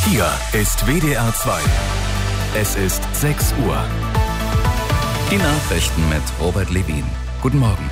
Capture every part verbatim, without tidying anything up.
Hier ist W D R zwei. Es ist sechs Uhr. Die Nachrichten mit Robert Levin. Guten Morgen.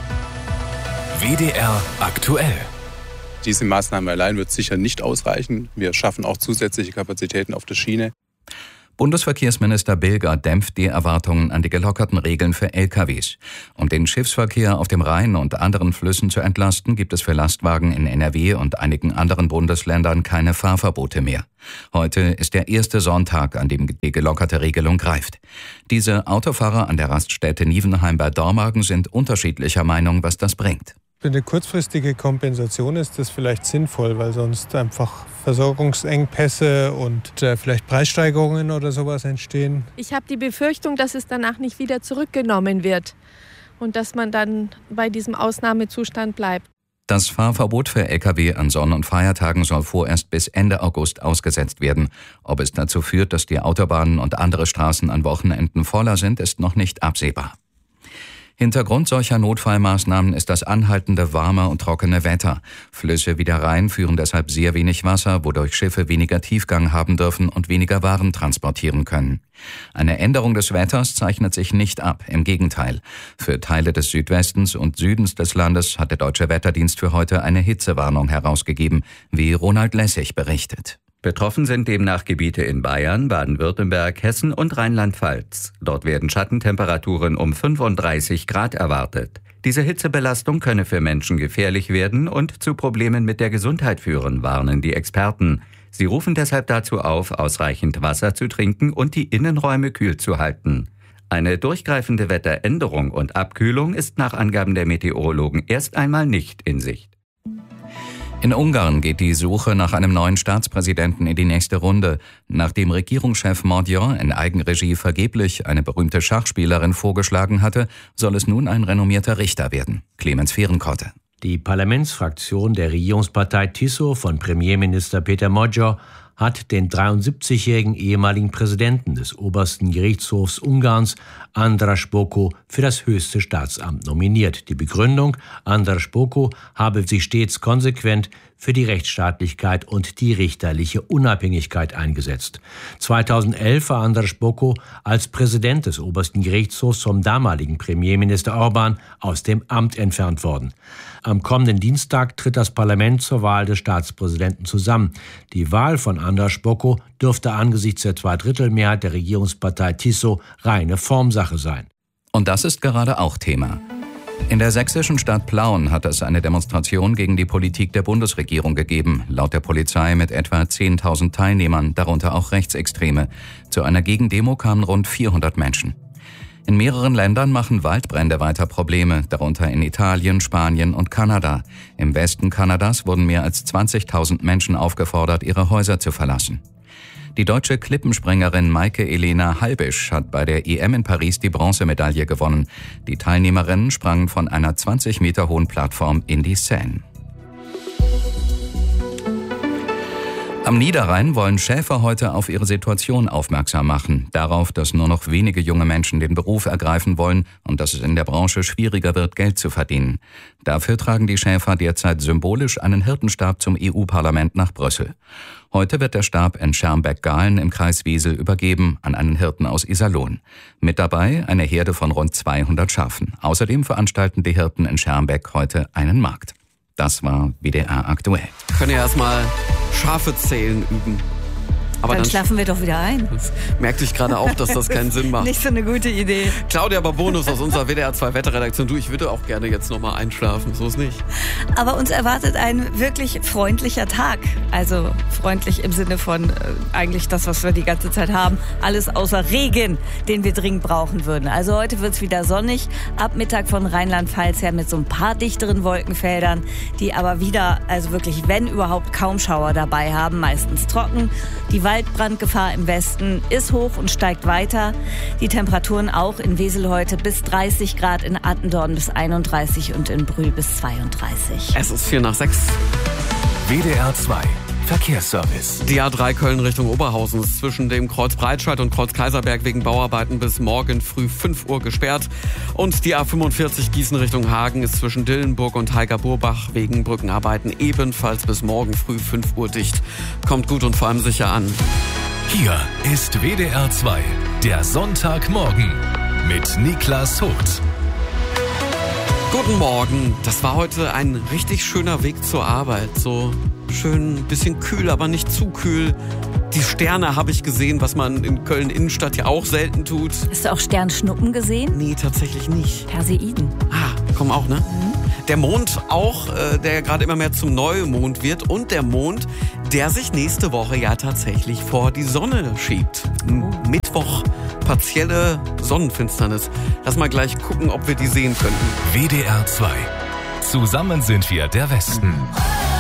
W D R aktuell. Diese Maßnahme allein wird sicher nicht ausreichen. Wir schaffen auch zusätzliche Kapazitäten auf der Schiene. Bundesverkehrsminister Bilger dämpft die Erwartungen an die gelockerten Regeln für L K Ws. Um den Schiffsverkehr auf dem Rhein und anderen Flüssen zu entlasten, gibt es für Lastwagen in N R W und einigen anderen Bundesländern keine Fahrverbote mehr. Heute ist der erste Sonntag, an dem die gelockerte Regelung greift. Diese Autofahrer an der Raststätte Nievenheim bei Dormagen sind unterschiedlicher Meinung, was das bringt. Für eine kurzfristige Kompensation ist das vielleicht sinnvoll, weil sonst einfach Versorgungsengpässe und äh, vielleicht Preissteigerungen oder sowas entstehen. Ich habe die Befürchtung, dass es danach nicht wieder zurückgenommen wird und dass man dann bei diesem Ausnahmezustand bleibt. Das Fahrverbot für L K W an Sonn- und Feiertagen soll vorerst bis Ende August ausgesetzt werden. Ob es dazu führt, dass die Autobahnen und andere Straßen an Wochenenden voller sind, ist noch nicht absehbar. Hintergrund solcher Notfallmaßnahmen ist das anhaltende warme und trockene Wetter. Flüsse wie der Rhein führen deshalb sehr wenig Wasser, wodurch Schiffe weniger Tiefgang haben dürfen und weniger Waren transportieren können. Eine Änderung des Wetters zeichnet sich nicht ab, im Gegenteil. Für Teile des Südwestens und Südens des Landes hat der Deutsche Wetterdienst für heute eine Hitzewarnung herausgegeben, wie Ronald Lessig berichtet. Betroffen sind demnach Gebiete in Bayern, Baden-Württemberg, Hessen und Rheinland-Pfalz. Dort werden Schattentemperaturen um fünfunddreißig Grad erwartet. Diese Hitzebelastung könne für Menschen gefährlich werden und zu Problemen mit der Gesundheit führen, warnen die Experten. Sie rufen deshalb dazu auf, ausreichend Wasser zu trinken und die Innenräume kühl zu halten. Eine durchgreifende Wetteränderung und Abkühlung ist nach Angaben der Meteorologen erst einmal nicht in Sicht. In Ungarn geht die Suche nach einem neuen Staatspräsidenten in die nächste Runde. Nachdem Regierungschef Mordjan in Eigenregie vergeblich eine berühmte Schachspielerin vorgeschlagen hatte, soll es nun ein renommierter Richter werden. Clemens Fehrenkotte. Die Parlamentsfraktion der Regierungspartei Tiso von Premierminister Peter Magyar hat den dreiundsiebzigjährigen ehemaligen Präsidenten des obersten Gerichtshofs Ungarns, András Bokó, für das höchste Staatsamt nominiert. Die Begründung: András Bokó habe sich stets konsequent für die Rechtsstaatlichkeit und die richterliche Unabhängigkeit eingesetzt. zweitausendelf war András Bokó als Präsident des obersten Gerichtshofs vom damaligen Premierminister Orbán aus dem Amt entfernt worden. Am kommenden Dienstag tritt das Parlament zur Wahl des Staatspräsidenten zusammen. Die Wahl von András Bokó dürfte angesichts der Zweidrittelmehrheit der Regierungspartei Tiso reine Formsache sein. Und das ist gerade auch Thema. In der sächsischen Stadt Plauen hat es eine Demonstration gegen die Politik der Bundesregierung gegeben, laut der Polizei mit etwa zehntausend Teilnehmern, darunter auch Rechtsextreme. Zu einer Gegendemo kamen rund vierhundert Menschen. In mehreren Ländern machen Waldbrände weiter Probleme, darunter in Italien, Spanien und Kanada. Im Westen Kanadas wurden mehr als zwanzigtausend Menschen aufgefordert, ihre Häuser zu verlassen. Die deutsche Klippenspringerin Maike Elena Halbisch hat bei der E M in Paris die Bronzemedaille gewonnen. Die Teilnehmerinnen sprangen von einer zwanzig Meter hohen Plattform in die Seine. Am Niederrhein wollen Schäfer heute auf ihre Situation aufmerksam machen. Darauf, dass nur noch wenige junge Menschen den Beruf ergreifen wollen und dass es in der Branche schwieriger wird, Geld zu verdienen. Dafür tragen die Schäfer derzeit symbolisch einen Hirtenstab zum E U-Parlament nach Brüssel. Heute wird der Stab in Schermbeck-Gahlen im Kreis Wesel übergeben an einen Hirten aus Iserlohn. Mit dabei eine Herde von rund zweihundert Schafen. Außerdem veranstalten die Hirten in Schermbeck heute einen Markt. Das war W D R aktuell. Wir können ja erstmal Schafe zählen üben. Aber dann, dann schlafen wir doch wieder ein. Das merkte ich gerade auch, dass das keinen Sinn macht. Nicht so eine gute Idee. Claudia Babonus aus unserer W D R zwei Wetterredaktion. Du, ich würde auch gerne jetzt nochmal einschlafen, so ist nicht. Aber uns erwartet ein wirklich freundlicher Tag. Also freundlich im Sinne von äh, eigentlich das, was wir die ganze Zeit haben. Alles außer Regen, den wir dringend brauchen würden. Also heute wird es wieder sonnig. Ab Mittag von Rheinland-Pfalz her mit so ein paar dichteren Wolkenfeldern, die aber wieder, also wirklich, wenn überhaupt, kaum Schauer dabei haben. Meistens trocken. Die Waldbrandgefahr im Westen ist hoch und steigt weiter. Die Temperaturen auch in Wesel heute bis dreißig Grad, in Attendorn bis einunddreißig und in Brühl bis zweiunddreißig. Es ist vier nach sechs. W D R zwei. Verkehrsservice. Die A drei Köln Richtung Oberhausen ist zwischen dem Kreuz Breitscheid und Kreuz Kaiserberg wegen Bauarbeiten bis morgen früh fünf Uhr gesperrt. Und die A fünfundvierzig Gießen Richtung Hagen ist zwischen Dillenburg und Heiger-Burbach wegen Brückenarbeiten ebenfalls bis morgen früh fünf Uhr dicht. Kommt gut und vor allem sicher an. Hier ist W D R zwei, der Sonntagmorgen mit Niklas Vogt. Guten Morgen. Das war heute ein richtig schöner Weg zur Arbeit. So schön, ein bisschen kühl, aber nicht zu kühl. Die Sterne habe ich gesehen, was man in Köln-Innenstadt ja auch selten tut. Hast du auch Sternschnuppen gesehen? Nee, tatsächlich nicht. Perseiden. Ah, kommen auch, ne? Mhm. Der Mond auch, äh, der ja gerade immer mehr zum Neumond wird. Und der Mond, der sich nächste Woche ja tatsächlich vor die Sonne schiebt. M- Mittwoch, partielle Sonnenfinsternis. Lass mal gleich gucken, ob wir die sehen könnten. W D R zwei. Zusammen sind wir der Westen.